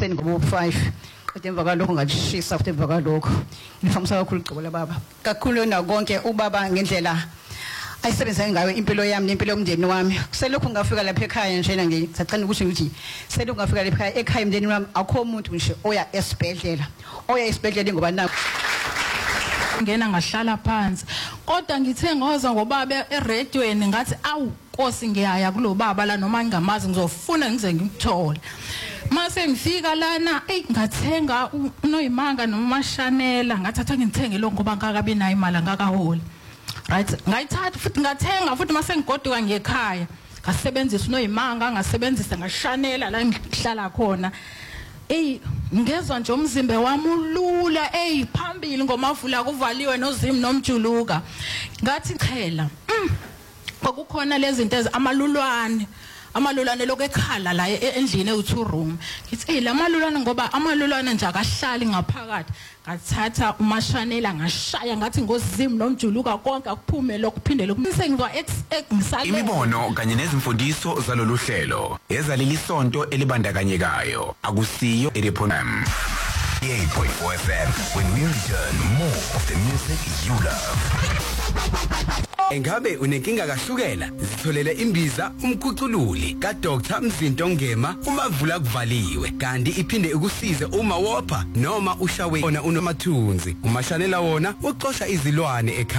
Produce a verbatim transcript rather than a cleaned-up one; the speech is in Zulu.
ekuseni ngoba five kodwa emva kwalokho ngashisa futhi emva kwalokho ngifamisa kakhulu igqobo lababa kakhulu nakonke ubaba ngendlela ayisebenza ngayo impilo yami nempilo yomndeni wami kuselokhu ngafika lapha ekhaya njena ngisacela ukuthi ngithi selokhu ngafika lapha ekhaya ekhaya umndeni wami akho umuntu nje oya esibhedlela oya esibhedlela ngoba na ngena ngahlala phansi kodwa ngithe ngoza ngobaba eradioweni ngathi awu Nkosi ngiyaya kulo baba la noma ngingamazi ngizofuna ngize ngimthole mase ngifika lana ey ngathenga uNoyimanga noma Chanela ngathatha ngithenge lo ngoba ngakabi nayo imali ngakaholi right ngayithatha futhi ngathenga futhi mase ngigoduka ngekhaya ngasebenzisa uNoyimanga ngasebenzisa ngaShanela la ngihlala khona ey ngezwe nje umzimba wami ulula ey phambili ngomavula kuvaliwe noZim nomjuluka ngathi chela kwakukhona lezi zinto amalulwane amalulwane lokekhala la endlini ewu-two room ngithi hey lamalulwane ngoba amalulwane nje akahlali ngaphakathi ngathatha uMashanela ngashaya ngathi ngoZim nomjuluka konke akuphume lokuphindele sengizwa ngisale imibono kanye nezimfundiso zalolu hlelo ezaleli isonto elibandakanyekayo akusiyo elephonam eight point four F M when we return more of the music you love. Engabe unenkinga kahlukela zitholele imbiza umkhucululi ka Doctor Mzinto Ngema umavula kuvaliwe kanti iphinde ukusize uma wopha noma ushawe wona unomathunzi uMashanela wona uxosha izilwane ekhaya.